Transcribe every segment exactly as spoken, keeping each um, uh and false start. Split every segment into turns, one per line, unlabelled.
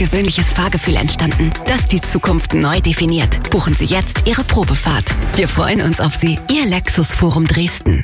außergewöhnliches Fahrgefühl entstanden, das die Zukunft neu definiert. Buchen Sie jetzt Ihre Probefahrt. Wir freuen uns auf Sie. Ihr Lexus Forum Dresden.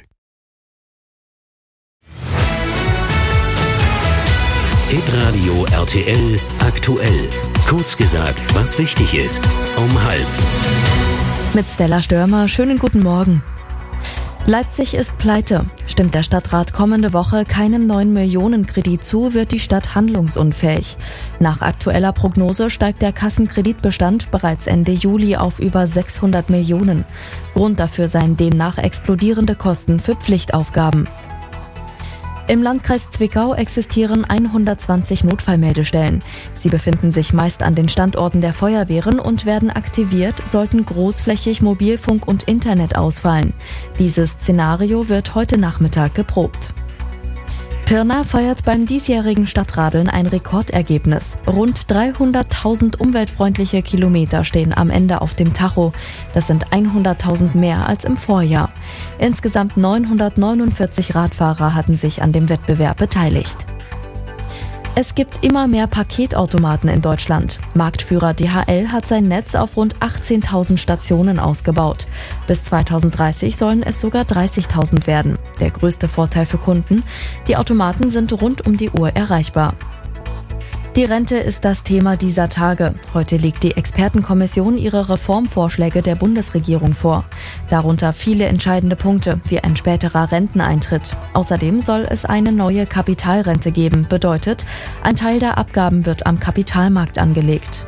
Hitradio R T L aktuell. Kurz gesagt, was wichtig ist. Um halb.
Mit Stella Störmer, schönen guten Morgen. Leipzig ist pleite. Stimmt der Stadtrat kommende Woche keinem neuen Millionenkredit zu, wird die Stadt handlungsunfähig. Nach aktueller Prognose steigt der Kassenkreditbestand bereits Ende Juli auf über sechshundert Millionen. Grund dafür seien demnach explodierende Kosten für Pflichtaufgaben. Im Landkreis Zwickau existieren hundertzwanzig Notfallmeldestellen. Sie befinden sich meist an den Standorten der Feuerwehren und werden aktiviert, sollten großflächig Mobilfunk und Internet ausfallen. Dieses Szenario wird heute Nachmittag geprobt. Pirna feiert beim diesjährigen Stadtradeln ein Rekordergebnis. Rund dreihunderttausend umweltfreundliche Kilometer stehen am Ende auf dem Tacho. Das sind hunderttausend mehr als im Vorjahr. Insgesamt neunhundertneunundvierzig Radfahrer hatten sich an dem Wettbewerb beteiligt. Es gibt immer mehr Paketautomaten in Deutschland. Marktführer D H L hat sein Netz auf rund achtzehntausend Stationen ausgebaut. Bis zweitausenddreißig sollen es sogar dreißigtausend werden. Der größte Vorteil für Kunden: die Automaten sind rund um die Uhr erreichbar. Die Rente ist das Thema dieser Tage. Heute legt die Expertenkommission ihre Reformvorschläge der Bundesregierung vor. Darunter viele entscheidende Punkte, wie ein späterer Renteneintritt. Außerdem soll es eine neue Kapitalrente geben. Bedeutet, ein Teil der Abgaben wird am Kapitalmarkt angelegt.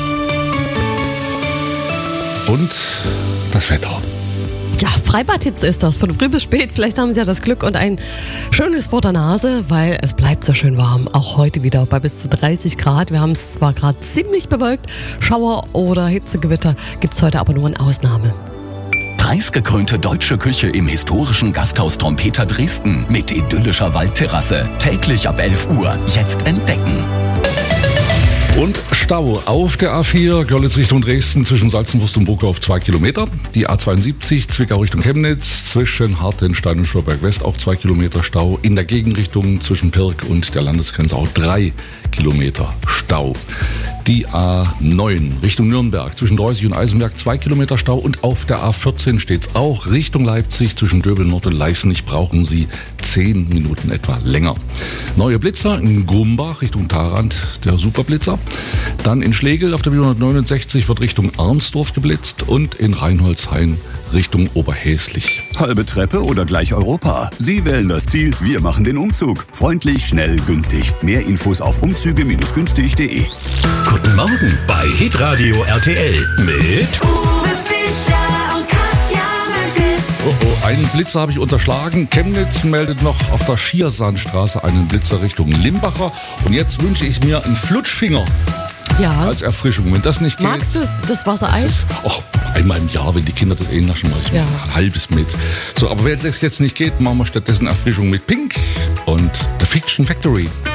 Und das Wetter.
Ja, Freibadhitze ist das, von früh bis spät. Vielleicht haben Sie ja das Glück und ein schönes vor der Nase, weil es bleibt so schön warm. Auch heute wieder bei bis zu dreißig Grad. Wir haben es zwar gerade ziemlich bewölkt, Schauer oder Hitzegewitter gibt es heute aber nur in Ausnahme.
Preisgekrönte deutsche Küche im historischen Gasthaus Trompeter Dresden mit idyllischer Waldterrasse. Täglich ab elf Uhr. Jetzt entdecken.
Und Stau auf der A vier, Görlitz Richtung Dresden zwischen Salzenwurst und Burgdorf zwei Kilometer. Die A zweiundsiebzig, Zwickau Richtung Chemnitz zwischen Hartenstein und Schörberg West auch zwei Kilometer Stau. In der Gegenrichtung zwischen Pirk und der Landesgrenze auch drei Kilometer Stau. Die A neun Richtung Nürnberg zwischen Dreußig und Eisenberg zwei Kilometer Stau und auf der A vierzehn steht es auch Richtung Leipzig zwischen Döbel Nord und Leißnich brauchen Sie zehn Minuten etwa länger. Neue Blitzer in Grumbach Richtung Tharandt, der Superblitzer. Dann in Schlegel auf der B hundertneunundsechzig wird Richtung Arnsdorf geblitzt und in Reinholzhain Richtung Oberhäslich.
Halbe Treppe oder gleich Europa? Sie wählen das Ziel, wir machen den Umzug. Freundlich, schnell, günstig. Mehr Infos auf umzüge günstig punkt de.
Guten Morgen bei Hitradio R T L mit
Uwe Fischer und Katja Möckel.
Oh, oh, einen Blitzer habe ich unterschlagen. Chemnitz meldet noch auf der Schiersandstraße einen Blitzer Richtung Limbacher. Und jetzt wünsche ich mir einen Flutschfinger.
Ja.
Als Erfrischung. Wenn das nicht geht.
Magst du das Wassereis?
Das ist, oh, einmal im Jahr, wenn die Kinder das eh naschen, mache ich
Ja.
ein halbes mit. So, aber wenn das jetzt nicht geht, machen wir stattdessen Erfrischung mit Pink und The Fiction Factory.